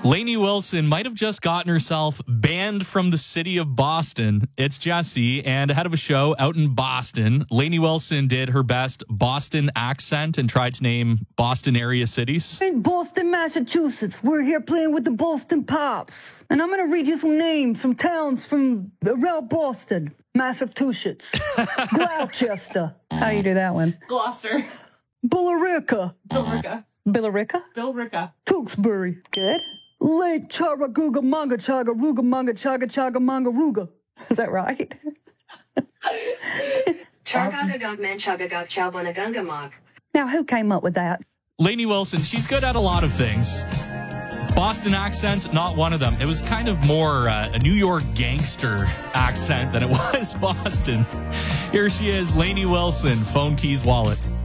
Lainey Wilson might have just gotten herself banned from the city of Boston. It's Jesse, and ahead of a show out in Boston, Lainey Wilson did her best Boston accent and tried to name Boston area cities. In Boston, Massachusetts, we're here playing with the Boston Pops. And I'm going to read you some names from towns from around Boston. Massachusetts, Gloucester. How you do that one? Gloucester. Billerica. Billerica. Billerica? Billerica. Tewksbury. Good. Lake Charaguga Manga Chaga Ruga Manga Chaga Chaga Manga Ruga. Is that right? Chargagagog Manchagagog Chowbanagungamog. Now, who came up with that? Lainey Wilson, she's good at a lot of things. Boston accent, not one of them. It was kind of more a New York gangster accent than it was Boston. Here she is, Lainey Wilson, Phone Keys Wallet.